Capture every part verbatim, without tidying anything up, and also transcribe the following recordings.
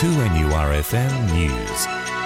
two N U R F M News.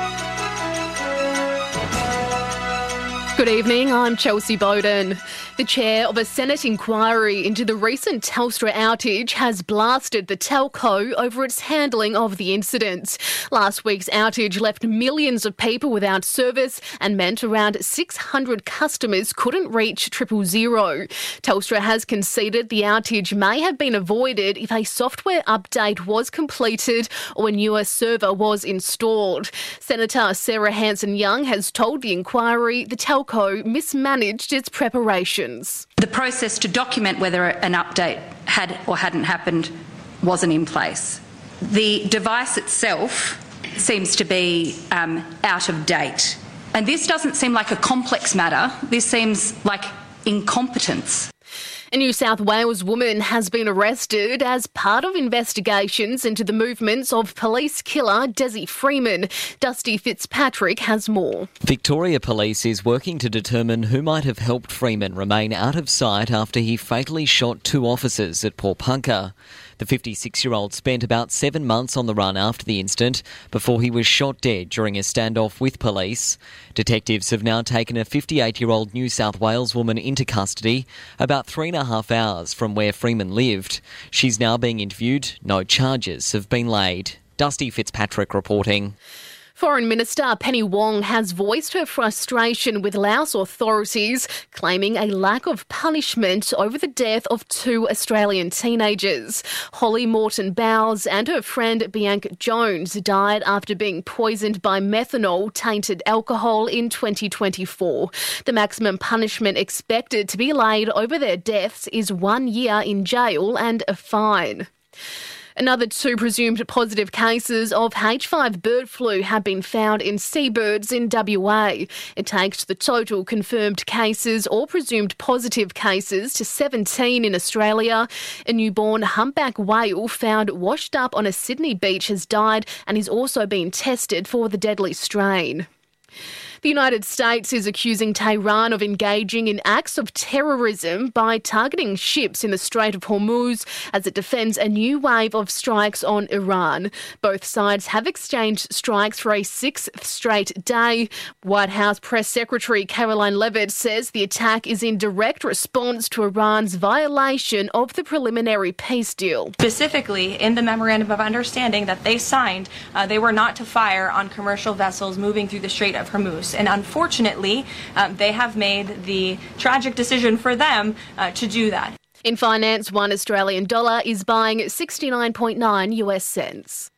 Good evening, I'm Chelsea Bowden. The chair of a Senate inquiry into the recent Telstra outage has blasted the telco over its handling of the incident. Last week's outage left millions of people without service and meant around six hundred customers couldn't reach triple zero. Telstra has conceded the outage may have been avoided if a software update was completed or a newer server was installed. Senator Sarah Hanson-Young has told the inquiry the telco mismanaged its preparations. The process to document whether an update had or hadn't happened wasn't in place. The device itself seems to be um, out of date. And this doesn't seem like a complex matter. This seems like incompetence. A New South Wales woman has been arrested as part of investigations into the movements of police killer Desi Freeman. Dusty Fitzpatrick has more. Victoria Police is working to determine who might have helped Freeman remain out of sight after he fatally shot two officers at Porpunka. The fifty-six-year-old spent about seven months on the run after the incident before he was shot dead during a standoff with police. Detectives have now taken a fifty-eight-year-old New South Wales woman into custody about three and a half hours from where Freeman lived. She's now being interviewed. No charges have been laid. Dusty Fitzpatrick reporting. Foreign Minister Penny Wong has voiced her frustration with Laos authorities, claiming a lack of punishment over the death of two Australian teenagers. Holly Morton Bowes and her friend Bianca Jones died after being poisoned by methanol-tainted alcohol in twenty twenty-four. The maximum punishment expected to be laid over their deaths is one year in jail and a fine. Another two presumed positive cases of H five bird flu have been found in seabirds in W A. It takes the total confirmed cases or presumed positive cases to seventeen in Australia. A newborn humpback whale found washed up on a Sydney beach has died and is also being tested for the deadly strain. The United States is accusing Tehran of engaging in acts of terrorism by targeting ships in the Strait of Hormuz as it defends a new wave of strikes on Iran. Both sides have exchanged strikes for a sixth straight day. White House Press Secretary Caroline Levitt says the attack is in direct response to Iran's violation of the preliminary peace deal. Specifically, in the Memorandum of Understanding that they signed, uh, they were not to fire on commercial vessels moving through the Strait of Hormuz. And unfortunately, um, they have made the tragic decision for them uh, to do that. In finance, one Australian dollar is buying sixty-nine point nine US cents.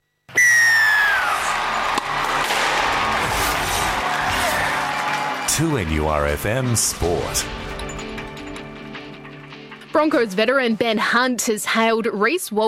two N U R F M Sport. Broncos veteran Ben Hunt has hailed Reece Walsh